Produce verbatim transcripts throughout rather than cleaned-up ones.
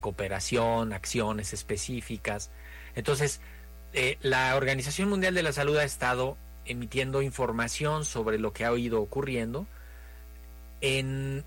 cooperación, acciones específicas. Entonces, eh, la Organización Mundial de la Salud ha estado emitiendo información sobre lo que ha ido ocurriendo. En,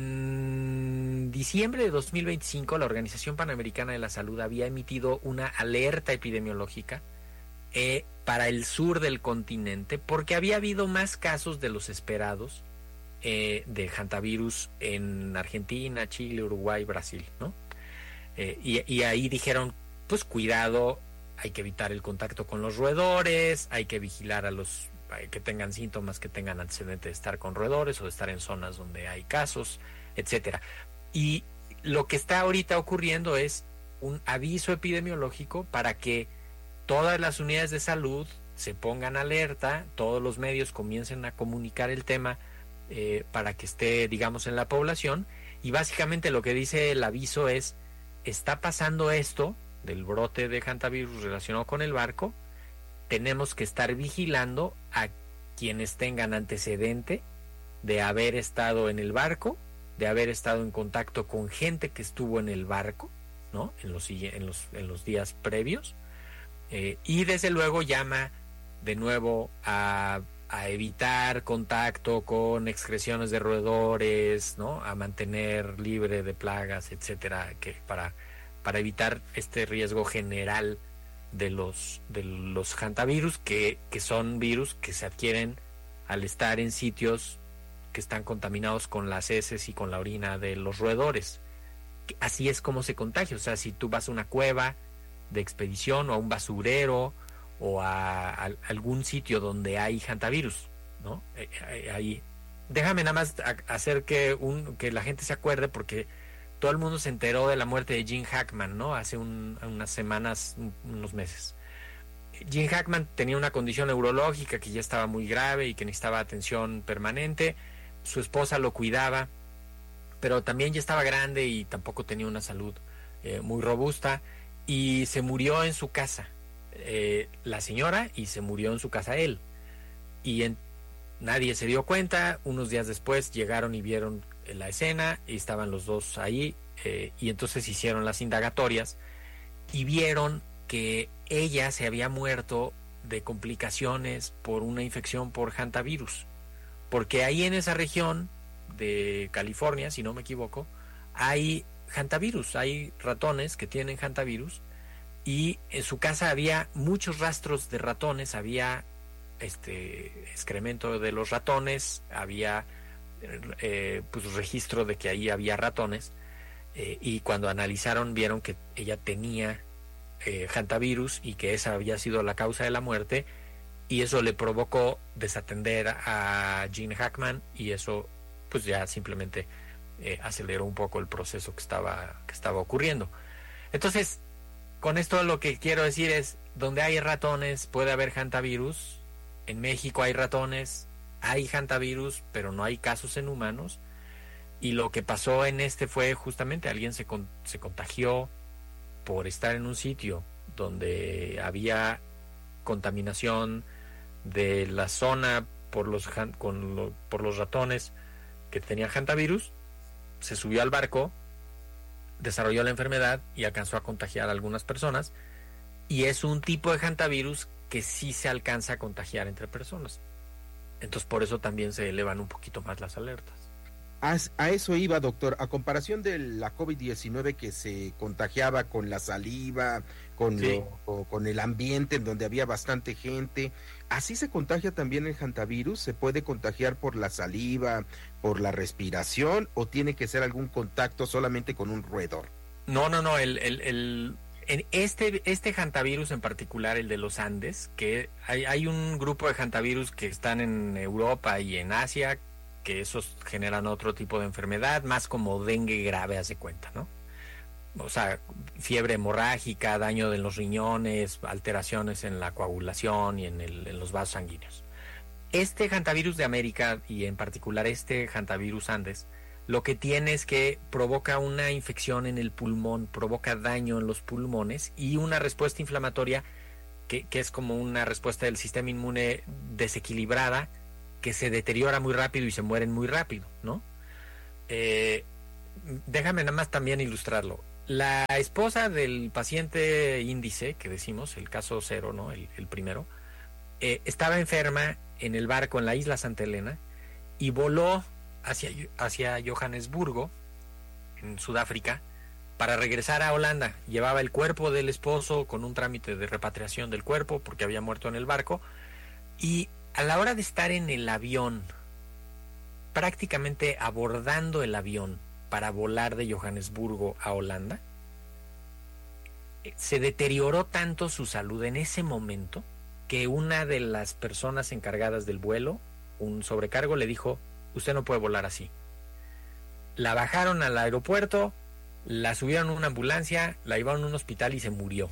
en diciembre de dos mil veinticinco, la Organización Panamericana de la Salud había emitido una alerta epidemiológica eh, para el sur del continente, porque había habido más casos de los esperados eh, de hantavirus en Argentina, Chile, Uruguay, Brasil, ¿no? Eh, y, y ahí dijeron, pues cuidado, hay que evitar el contacto con los roedores, hay que vigilar a los que tengan síntomas, que tengan antecedentes de estar con roedores o de estar en zonas donde hay casos, etcétera. Y lo que está ahorita ocurriendo es un aviso epidemiológico para que todas las unidades de salud se pongan alerta, todos los medios comiencen a comunicar el tema eh, para que esté, digamos, en la población. Y básicamente lo que dice el aviso es, está pasando esto del brote de hantavirus relacionado con el barco, tenemos que estar vigilando a quienes tengan antecedente de haber estado en el barco, de haber estado en contacto con gente que estuvo en el barco, ¿no? En los, en los, en los días previos, eh, y desde luego llama de nuevo a, a evitar contacto con excreciones de roedores, ¿no? A mantener libre de plagas, etcétera, que para para evitar este riesgo general de los de los hantavirus, que, que son virus que se adquieren al estar en sitios que están contaminados con las heces y con la orina de los roedores. Así es como se contagia. O sea, si tú vas a una cueva de expedición o a un basurero o a, a algún sitio donde hay hantavirus, ¿no? Ahí, déjame nada más hacer que un que la gente se acuerde, porque todo el mundo se enteró de la muerte de Gene Hackman, ¿no? Hace un, unas semanas, unos meses. Gene Hackman tenía una condición neurológica que ya estaba muy grave y que necesitaba atención permanente. Su esposa lo cuidaba, pero también ya estaba grande y tampoco tenía una salud eh, muy robusta, y se murió en su casa eh, la señora, y se murió en su casa él. Y en, nadie se dio cuenta. Unos días después llegaron y vieron la escena y estaban los dos ahí, eh, y entonces hicieron las indagatorias y vieron que ella se había muerto de complicaciones por una infección por hantavirus, porque ahí en esa región de California, si no me equivoco, hay hantavirus, hay ratones que tienen hantavirus, y en su casa había muchos rastros de ratones, había este excremento de los ratones, había Eh, pues registro de que ahí había ratones, eh, y cuando analizaron vieron que ella tenía eh, hantavirus y que esa había sido la causa de la muerte, y eso le provocó desatender a Gene Hackman, y eso pues ya simplemente eh, aceleró un poco el proceso que estaba, que estaba ocurriendo. Entonces, con esto lo que quiero decir es, donde hay ratones puede haber hantavirus. En México hay ratones, hay hantavirus, pero no hay casos en humanos. Y lo que pasó en este fue justamente alguien se, con, se contagió por estar en un sitio donde había contaminación de la zona por los, con lo, por los ratones que tenían hantavirus, se subió al barco, desarrolló la enfermedad y alcanzó a contagiar a algunas personas. Y es un tipo de hantavirus que sí se alcanza a contagiar entre personas. Entonces por eso también se elevan un poquito más las alertas. A, a eso iba, doctor. A comparación de la COVID diecinueve, que se contagiaba con la saliva, con, sí. lo, o, con el ambiente en donde había bastante gente, ¿así se contagia también el hantavirus? ¿Se puede contagiar por la saliva, por la respiración, o tiene que ser algún contacto solamente con un roedor? No, no, no. El, el, el, en este, este hantavirus en particular, el de los Andes, que hay, hay un grupo de hantavirus que están en Europa y en Asia, que esos generan otro tipo de enfermedad, más como dengue grave, haz de cuenta, ¿no? O sea, fiebre hemorrágica, daño de los riñones, alteraciones en la coagulación y en, el, en los vasos sanguíneos. Este hantavirus de América, y en particular este hantavirus Andes, lo que tiene es que provoca una infección en el pulmón, provoca daño en los pulmones y una respuesta inflamatoria que, que es como una respuesta del sistema inmune desequilibrada, que se deteriora muy rápido y se mueren muy rápido, ¿no? Eh, déjame nada más también ilustrarlo. la esposa del paciente índice, que decimos, el caso cero, ¿no? El, el primero, eh, estaba enferma en el barco en la isla Santa Elena y voló hacia, hacia Johannesburgo, en Sudáfrica, para regresar a Holanda. Llevaba el cuerpo del esposo con un trámite de repatriación del cuerpo porque había muerto en el barco, y a la hora de estar en el avión, prácticamente abordando el avión para volar de Johannesburgo a Holanda, se deterioró tanto su salud en ese momento que una de las personas encargadas del vuelo, un sobrecargo, le dijo: usted no puede volar así. La bajaron al aeropuerto, la subieron a una ambulancia, la llevaron a un hospital y se murió.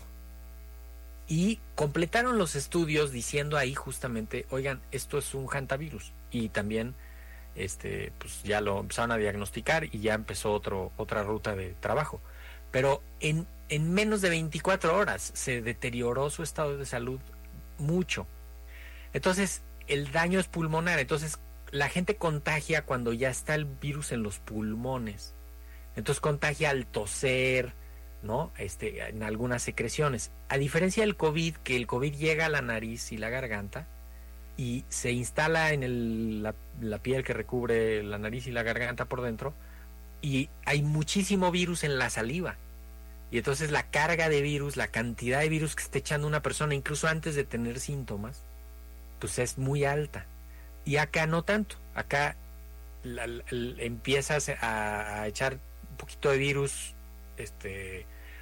Y completaron los estudios diciendo ahí justamente: oigan, esto es un hantavirus. Y también este, pues ya lo empezaron a diagnosticar y ya empezó otro, otra ruta de trabajo. Pero en, en menos de veinticuatro horas se deterioró su estado de salud mucho. Entonces, el daño es pulmonar. Entonces, la gente contagia cuando ya está el virus en los pulmones. Entonces contagia al toser, ¿no? Este, en algunas secreciones. A diferencia del COVID, que el COVID llega a la nariz y la garganta y se instala en el, la, la piel que recubre la nariz y la garganta por dentro, y hay muchísimo virus en la saliva. Y entonces la carga de virus, la cantidad de virus que está echando una persona, incluso antes de tener síntomas, pues es muy alta. Y acá no tanto. Acá la, la, la, empiezas a, a echar un poquito de virus este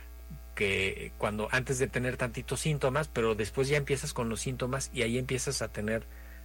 que cuando antes de tener tantitos síntomas, pero después ya empiezas con los síntomas y ahí empiezas a tener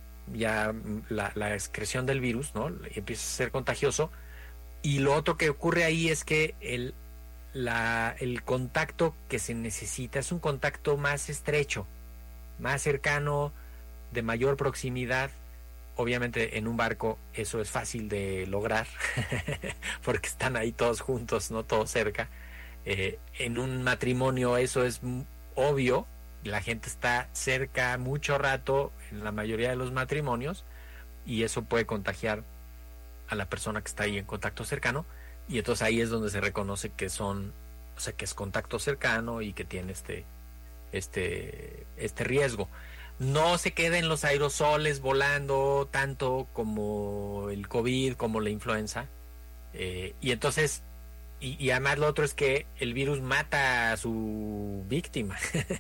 ya la, la excreción del virus, ¿no? Y empiezas a ser contagioso. Y lo otro que ocurre ahí es que el, la, el contacto que se necesita es un contacto más estrecho, más cercano, de mayor proximidad. Obviamente en un barco eso es fácil de lograr porque están ahí todos juntos, no todos cerca. Eh, en un matrimonio eso es obvio, la gente está cerca mucho rato en la mayoría de los matrimonios y eso puede contagiar a la persona que está ahí en contacto cercano, y entonces ahí es donde se reconoce que son, o sea, que es contacto cercano y que tiene este este este riesgo. No se queden los aerosoles volando tanto como el COVID, como la influenza. Eh, y entonces, y, y además lo otro es que el virus mata a su víctima.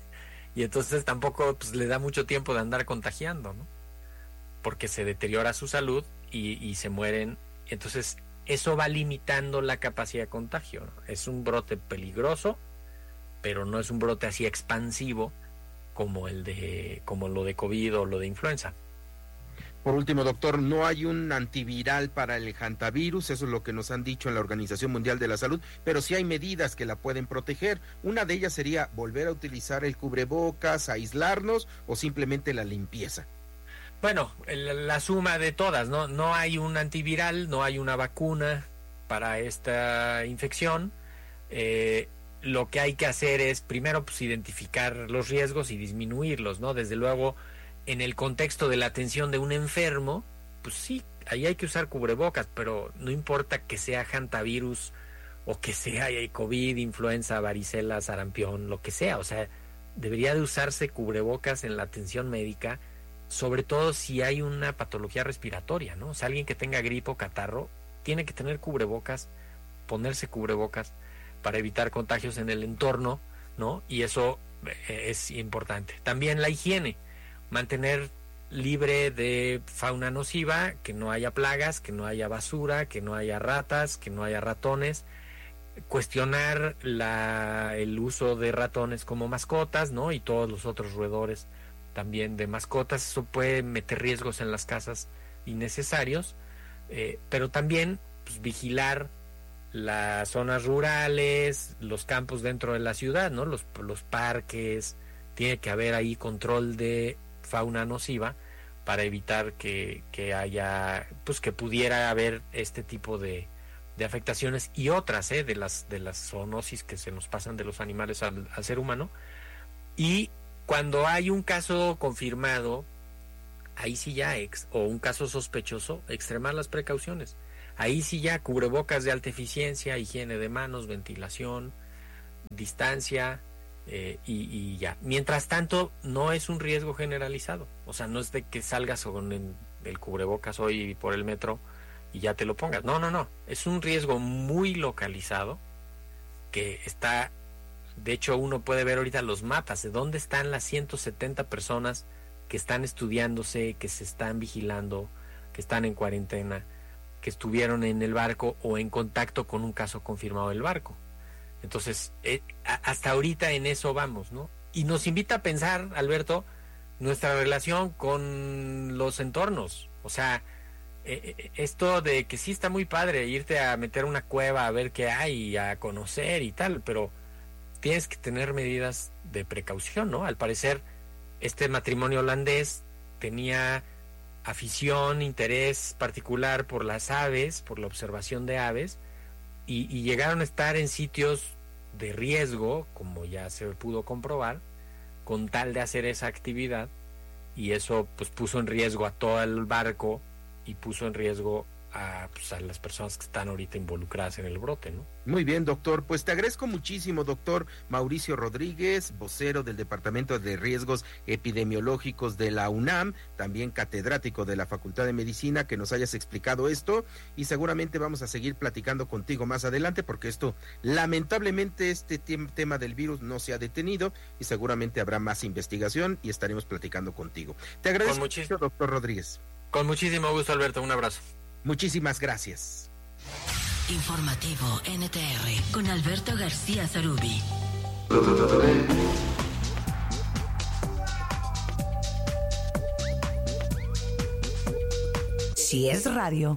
Y entonces tampoco pues, le da mucho tiempo de andar contagiando, ¿no? Porque se deteriora su salud y, y se mueren. Entonces, eso va limitando la capacidad de contagio, ¿no? Es un brote peligroso, pero no es un brote así expansivo como el de como lo de COVID o lo de influenza. Por último, doctor, no hay un antiviral para el hantavirus, eso es lo que nos han dicho en la Organización Mundial de la Salud, pero sí hay medidas que la pueden proteger. Una de ellas sería volver a utilizar el cubrebocas, aislarnos o simplemente la limpieza. Bueno, la, la suma de todas, ¿no? No hay un antiviral, no hay una vacuna para esta infección. Eh, Lo que hay que hacer es primero pues identificar los riesgos y disminuirlos, ¿no? Desde luego, en el contexto de la atención de un enfermo, pues sí, ahí hay que usar cubrebocas, pero no importa que sea hantavirus o que sea COVID, influenza, varicela, sarampión, lo que sea, o sea, debería de usarse cubrebocas en la atención médica, sobre todo si hay una patología respiratoria, ¿no? O sea, alguien que tenga gripe o catarro tiene que tener cubrebocas, ponerse cubrebocas para evitar contagios en el entorno, ¿no? Y eso es importante. También la higiene, mantener libre de fauna nociva, que no haya plagas, que no haya basura, que no haya ratas, que no haya ratones, cuestionar la, el uso de ratones como mascotas, ¿no? Y todos los otros roedores también de mascotas. Eso puede meter riesgos en las casas innecesarios, eh, pero también pues, vigilar las zonas rurales, los campos dentro de la ciudad, ¿no? Los, los parques, tiene que haber ahí control de fauna nociva para evitar que, que haya, pues que pudiera haber este tipo de, de afectaciones y otras, ¿eh? de las de las zoonosis que se nos pasan de los animales al, al ser humano. Y cuando hay un caso confirmado, ahí sí ya, ex, o un caso sospechoso, extremar las precauciones. Ahí sí ya cubrebocas de alta eficiencia, higiene de manos, ventilación, distancia eh, y, y ya. Mientras tanto, no es un riesgo generalizado. O sea, no es de que salgas con el, el cubrebocas hoy por el metro y ya te lo pongas. No, no, no. Es un riesgo muy localizado que está... De hecho, uno puede ver ahorita los mapas de dónde están las ciento setenta personas que están estudiándose, que se están vigilando, que están en cuarentena, que estuvieron en el barco o en contacto con un caso confirmado del barco. Entonces, eh, hasta ahorita en eso vamos, ¿no? Y nos invita a pensar, Alberto, nuestra relación con los entornos. O sea, eh, esto de que sí está muy padre irte a meter una cueva a ver qué hay, a conocer y tal, pero tienes que tener medidas de precaución, ¿no? Al parecer, este matrimonio holandés tenía afición, interés particular por las aves, por la observación de aves, y, y llegaron a estar en sitios de riesgo, como ya se pudo comprobar, con tal de hacer esa actividad, y eso pues puso en riesgo a todo el barco y puso en riesgo a, pues, a las personas que están ahorita involucradas en el brote, ¿no? Muy bien, doctor. Pues te agradezco muchísimo, doctor Mauricio Rodríguez, vocero del Departamento de Riesgos Epidemiológicos de la UNAM, también catedrático de la Facultad de Medicina, que nos hayas explicado esto, y seguramente vamos a seguir platicando contigo más adelante, porque esto, lamentablemente, este tema del virus no se ha detenido y seguramente habrá más investigación y estaremos platicando contigo. Te agradezco mucho, doctor Rodríguez. Con muchísimo gusto, Alberto. Un abrazo. Muchísimas gracias. Informativo N T R con Alberto García Zarubi. Si es radio,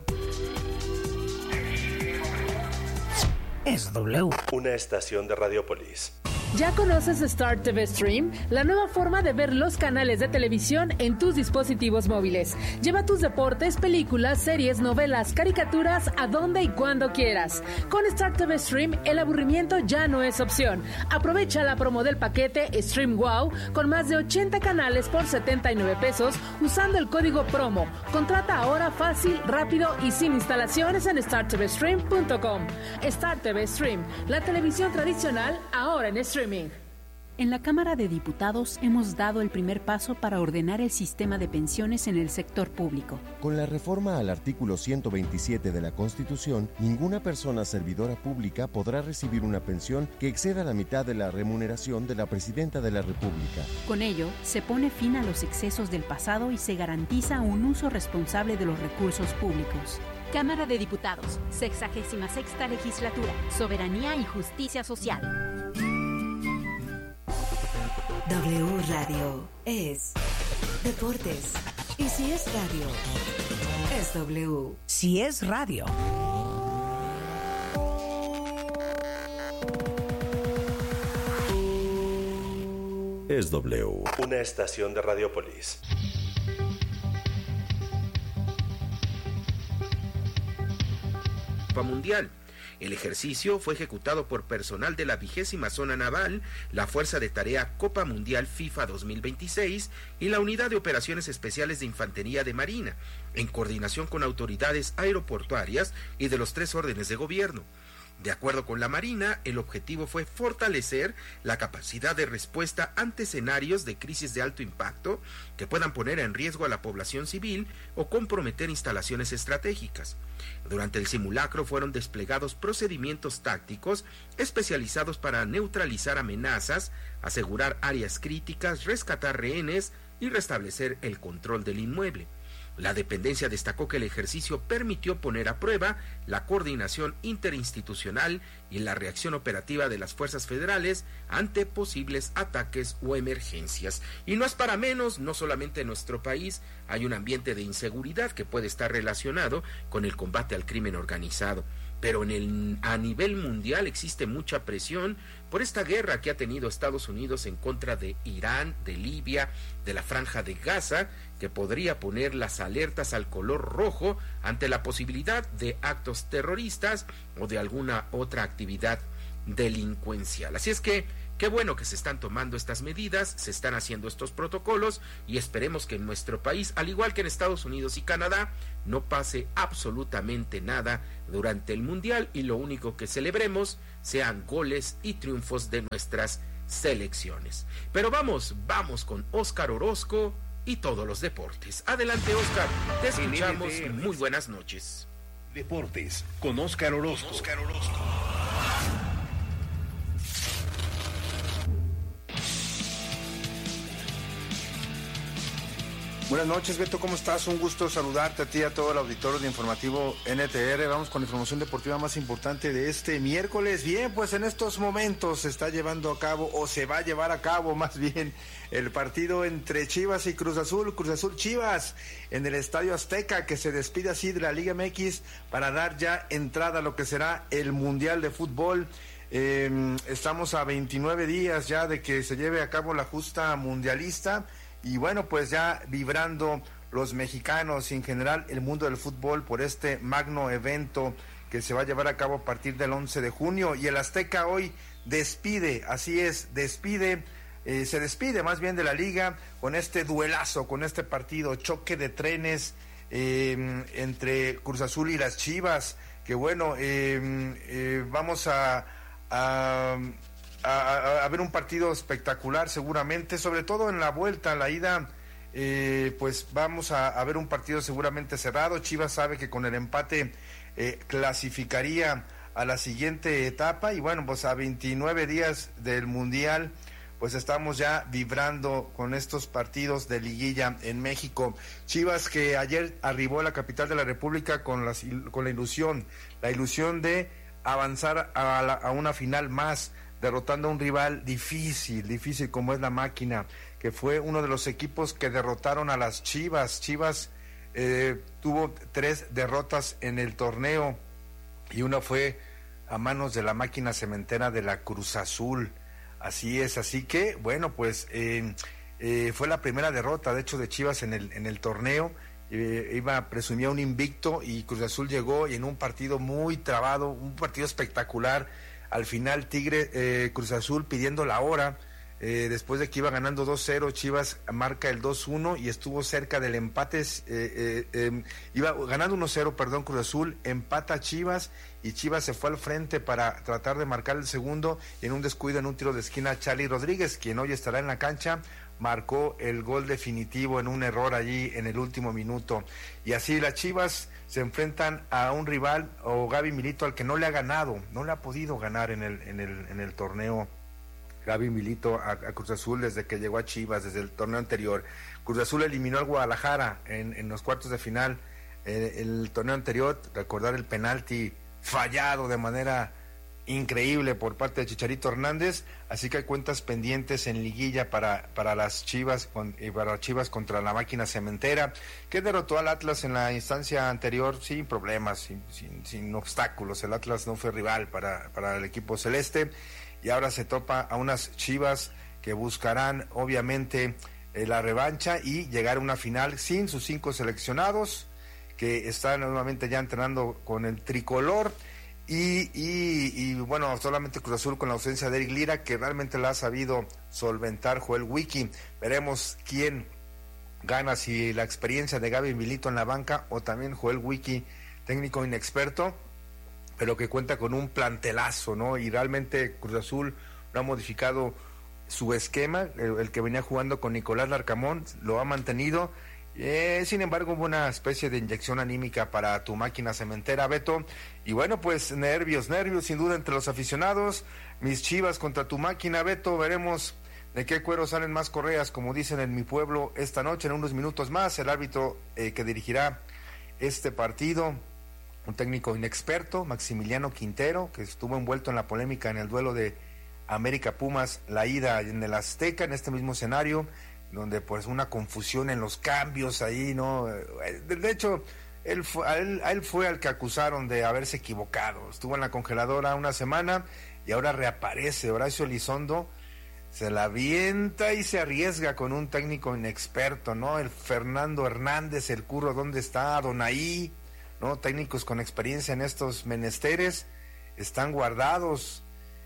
es W. Una estación de Radiopolis. ¿Ya conoces Star T V Stream? La nueva forma de ver los canales de televisión en tus dispositivos móviles. Lleva tus deportes, películas, series, novelas, caricaturas a donde y cuando quieras. Con Star T V Stream, el aburrimiento ya no es opción. Aprovecha la promo del paquete Stream Wow con más de ochenta canales por setenta y nueve pesos usando el código promo. Contrata ahora fácil, rápido y sin instalaciones en star t v stream punto com. Star T V Stream, la televisión tradicional ahora en streaming. En la Cámara de Diputados hemos dado el primer paso para ordenar el sistema de pensiones en el sector público. Con la reforma al artículo ciento veintisiete de la Constitución, ninguna persona servidora pública podrá recibir una pensión que exceda la mitad de la remuneración de la Presidenta de la República. Con ello, se pone fin a los excesos del pasado y se garantiza un uso responsable de los recursos públicos. Cámara de Diputados, sexagésima sexta legislatura, Soberanía y Justicia Social. W Radio es deportes. Y si es radio, es W. Si es radio. Es W. Una estación de Radiopolis. Copa Mundial. El ejercicio fue ejecutado por personal de la vigésima zona naval, la Fuerza de Tarea Copa Mundial FIFA dos mil veintiséis y la Unidad de Operaciones Especiales de Infantería de Marina, en coordinación con autoridades aeroportuarias y de los tres órdenes de gobierno. De acuerdo con la Marina, el objetivo fue fortalecer la capacidad de respuesta ante escenarios de crisis de alto impacto que puedan poner en riesgo a la población civil o comprometer instalaciones estratégicas. Durante el simulacro fueron desplegados procedimientos tácticos especializados para neutralizar amenazas, asegurar áreas críticas, rescatar rehenes y restablecer el control del inmueble. La dependencia destacó que el ejercicio permitió poner a prueba la coordinación interinstitucional y la reacción operativa de las fuerzas federales ante posibles ataques o emergencias. Y no es para menos, no solamente en nuestro país hay un ambiente de inseguridad que puede estar relacionado con el combate al crimen organizado, pero en el, a nivel mundial existe mucha presión por esta guerra que ha tenido Estados Unidos en contra de Irán, de Libia, de la Franja de Gaza, que podría poner las alertas al color rojo ante la posibilidad de actos terroristas o de alguna otra actividad delincuencial. Así es que qué bueno que se están tomando estas medidas, se están haciendo estos protocolos y esperemos que en nuestro país, al igual que en Estados Unidos y Canadá, no pase absolutamente nada durante el Mundial y lo único que celebremos sean goles y triunfos de nuestras selecciones. Pero vamos, vamos con Óscar Orozco y todos los deportes. Adelante, Óscar, te escuchamos. Muy buenas noches. Deportes con Óscar Orozco. Óscar Orozco. Buenas noches, Beto, ¿cómo estás? Un gusto saludarte a ti y a todo el auditorio de Informativo N T R. Vamos con la información deportiva más importante de este miércoles. Bien, pues en estos momentos se está llevando a cabo, o se va a llevar a cabo más bien, el partido entre Chivas y Cruz Azul, Cruz Azul Chivas, en el Estadio Azteca, que se despide así de la Liga M X para dar ya entrada a lo que será el Mundial de Fútbol. Eh, estamos a veintinueve días ya de que se lleve a cabo la justa mundialista. Y bueno, pues ya vibrando los mexicanos y en general el mundo del fútbol por este magno evento que se va a llevar a cabo a partir del once de junio. Y el Azteca hoy despide, así es, despide, eh, se despide más bien de la liga con este duelazo, con este partido, choque de trenes eh, entre Cruz Azul y las Chivas, que bueno, eh, eh, vamos a... a A, a, a ver un partido espectacular seguramente, sobre todo en la vuelta, la ida, eh, pues vamos a, a ver un partido seguramente cerrado. Chivas sabe que con el empate eh, clasificaría a la siguiente etapa y bueno, pues a veintinueve días del Mundial, pues estamos ya vibrando con estos partidos de liguilla en México. Chivas que ayer arribó a la capital de la República con, las, con la ilusión, la ilusión de avanzar a, la, a una final más, derrotando a un rival difícil, difícil como es la Máquina, que fue uno de los equipos que derrotaron a las Chivas. Chivas eh, tuvo tres derrotas en el torneo y una fue a manos de la Máquina Cementera de la Cruz Azul. Así es, así que, bueno, pues eh, eh, fue la primera derrota, de hecho, de Chivas en el, en el torneo. Eh, iba, presumía un invicto y Cruz Azul llegó y en un partido muy trabado, un partido espectacular. Al final Tigre, eh, Cruz Azul pidiendo la hora, eh, después de que iba ganando dos cero, Chivas marca el dos uno y estuvo cerca del empate, eh, eh, eh, iba ganando uno cero, perdón, Cruz Azul, empata Chivas y Chivas se fue al frente para tratar de marcar el segundo y en un descuido, en un tiro de esquina, Charly Rodríguez, quien hoy estará en la cancha, marcó el gol definitivo en un error allí en el último minuto. Y así las Chivas se enfrentan a un rival, o Gaby Milito, al que no le ha ganado, no le ha podido ganar en el, en el, en el torneo Gaby Milito a, a Cruz Azul desde que llegó a Chivas, desde el torneo anterior. Cruz Azul eliminó al Guadalajara en, en los cuartos de final. Eh, el torneo anterior, recordar el penalti fallado de manera increíble por parte de Chicharito Hernández, así que hay cuentas pendientes en liguilla para, para las Chivas con, y para Chivas contra la Máquina Cementera, que derrotó al Atlas en la instancia anterior sin problemas, sin, sin, sin obstáculos. El Atlas no fue rival para, para el equipo celeste y ahora se topa a unas Chivas que buscarán obviamente eh, la revancha y llegar a una final sin sus cinco seleccionados, que están nuevamente ya entrenando con el tricolor. Y, y, y bueno, solamente Cruz Azul con la ausencia de Eric Lira, que realmente la ha sabido solventar Joel Wiki. Veremos quién gana, si la experiencia de Gaby Milito en la banca o también Joel Wiki, técnico inexperto, pero que cuenta con un plantelazo, ¿no? Y realmente Cruz Azul no ha modificado su esquema, el, el que venía jugando con Nicolás Larcamón, lo ha mantenido. Eh, sin embargo, hubo una especie de inyección anímica para tu Máquina Cementera, Beto, y bueno, pues nervios, nervios sin duda entre los aficionados. Mis Chivas contra tu Máquina, Beto, veremos de qué cuero salen más correas, como dicen en mi pueblo, esta noche. En unos minutos más, el árbitro eh, que dirigirá este partido, un técnico inexperto, Maximiliano Quintero, que estuvo envuelto en la polémica en el duelo de América Pumas, la ida en el Azteca, en este mismo escenario, donde pues una confusión en los cambios ahí, ¿no? De hecho, él fue, a, él, a él fue al que acusaron de haberse equivocado. Estuvo en la congeladora una semana y ahora reaparece. Horacio Elizondo se la avienta y se arriesga con un técnico inexperto, ¿no? El Fernando Hernández, el Curro, ¿dónde está? Donaí, ¿no? Técnicos con experiencia en estos menesteres están guardados.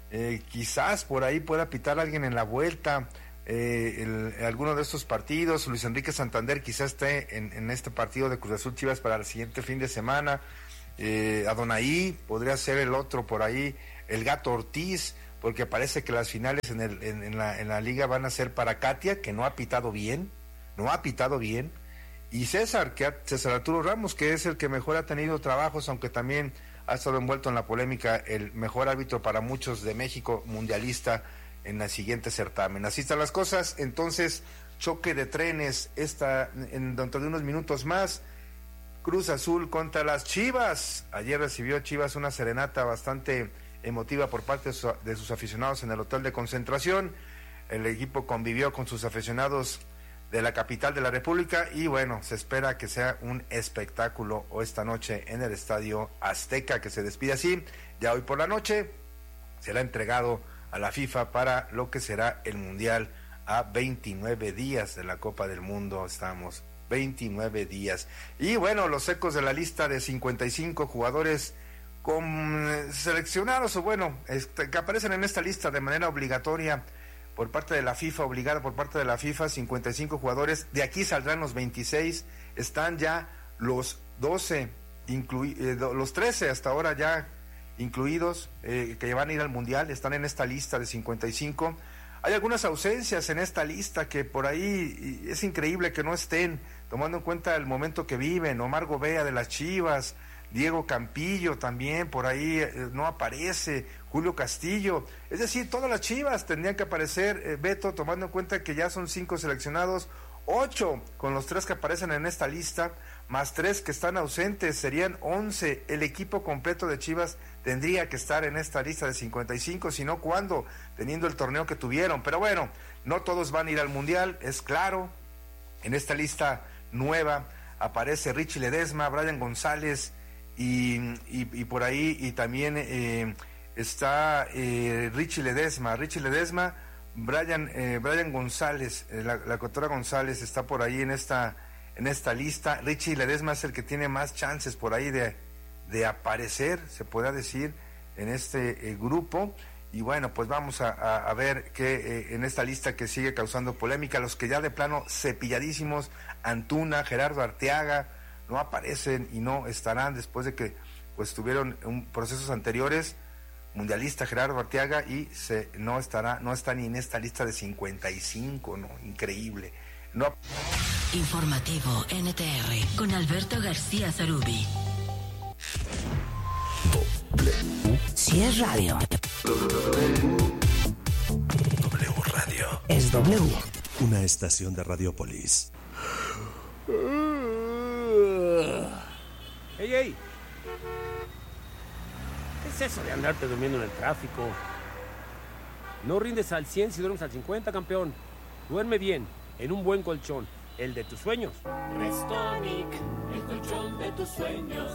eh, quizás por ahí pueda pitar alguien en la vuelta, eh, el, alguno de estos partidos. Luis Enrique Santander quizás esté en, en este partido de Cruz Azul Chivas para el siguiente fin de semana. eh, Adonai podría ser el otro por ahí, el Gato Ortiz, porque parece que las finales en, el, en, en, la, en la liga van a ser para Katia, que no ha pitado bien, no ha pitado bien, y César, que ha, César Arturo Ramos, que es el que mejor ha tenido trabajos, aunque también ha estado envuelto en la polémica, el mejor árbitro para muchos de México, mundialista, en el siguiente certamen. Así están las cosas. Entonces, choque de trenes esta en dentro de unos minutos más. Cruz Azul contra las Chivas. Ayer recibió Chivas una serenata bastante emotiva por parte de, su, de sus aficionados en el hotel de concentración. El equipo convivió con sus aficionados de la capital de la República y bueno, se espera que sea un espectáculo o esta noche en el Estadio Azteca, que se despide así. Ya hoy por la noche será entregado a la FIFA para lo que será el Mundial a veintinueve días de la Copa del Mundo. Estamos veintinueve días. Y bueno, los ecos de la lista de cincuenta y cinco jugadores con seleccionados o bueno, este, que aparecen en esta lista de manera obligatoria por parte de la FIFA, obligada por parte de la FIFA, cincuenta y cinco jugadores. De aquí saldrán los veintiséis, están ya los doce, inclui, eh, los trece hasta ahora ya incluidos, eh, que van a ir al Mundial, están en esta lista de cincuenta y cinco. Hay algunas ausencias en esta lista que por ahí es increíble que no estén, tomando en cuenta el momento que viven. Omar Gobea de las Chivas, Diego Campillo también por ahí eh, no aparece, Julio Castillo, es decir, todas las Chivas tendrían que aparecer, eh, Beto, tomando en cuenta que ya son cinco seleccionados, ocho con los tres que aparecen en esta lista, más tres que están ausentes, serían once. El equipo completo de Chivas tendría que estar en esta lista de cincuenta y cinco, si no, ¿cuándo? Teniendo el torneo que tuvieron. Pero bueno, no todos van a ir al Mundial, es claro. En esta lista nueva aparece Richie Ledesma, Brian González y, y, y por ahí, y también eh, está eh, Richie Ledesma, Richie Ledesma, Brian, eh, Brian González, eh, la, la doctora González está por ahí en esta en esta lista. Richie Ledesma es el que tiene más chances por ahí de, de aparecer, se podría decir, en este eh, grupo. Y bueno, pues vamos a, a, a ver que eh, en esta lista que sigue causando polémica, los que ya de plano cepilladísimos, Antuna, Gerardo Arteaga, no aparecen y no estarán después de que pues tuvieron un, procesos anteriores. Mundialista Gerardo Arteaga y se no estará, no está ni en esta lista de cincuenta y cinco, no, increíble. No. Informativo N T R con Alberto García Zarubi. Si es radio. W Radio. Es W. Una estación de Radiopolis. ¡Ey, ey! ¿Qué es eso de andarte durmiendo en el tráfico? No rindes al cien si duermes al cincuenta, campeón. Duerme bien, en un buen colchón, el de tus sueños. Restonic, el colchón de tus sueños.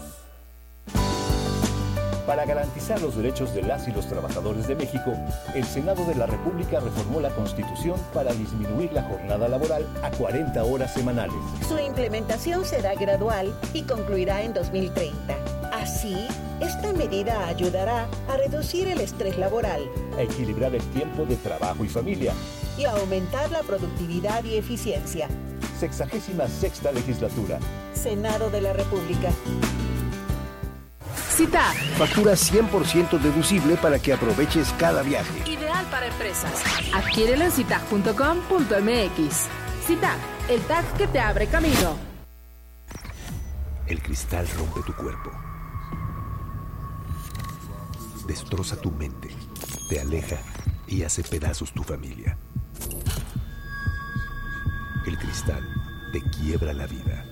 Para garantizar los derechos de las y los trabajadores de México, el Senado de la República reformó la Constitución para disminuir la jornada laboral a cuarenta horas semanales. Su implementación será gradual y concluirá en dos mil treinta. Así, esta medida ayudará a reducir el estrés laboral, a equilibrar el tiempo de trabajo y familia y a aumentar la productividad y eficiencia. Sexagésima sexta legislatura. Senado de la República. CITAC. Factura cien por ciento deducible para que aproveches cada viaje. Ideal para empresas. Adquiérelo en citac punto com punto m x. CITAC, el tag que te abre camino. El cristal rompe tu cuerpo. Destroza tu mente, te aleja y hace pedazos tu familia. El cristal te quiebra la vida.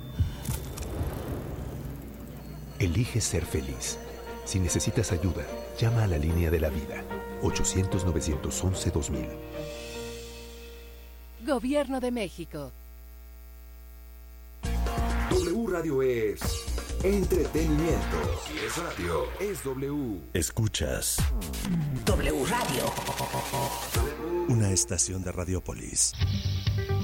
Elige ser feliz. Si necesitas ayuda, llama a la línea de la vida. ochocientos, novecientos once, dos mil. Gobierno de México. W Radio es entretenimiento. Si es radio, es W. Escuchas W Radio. Una estación de Radiopolis.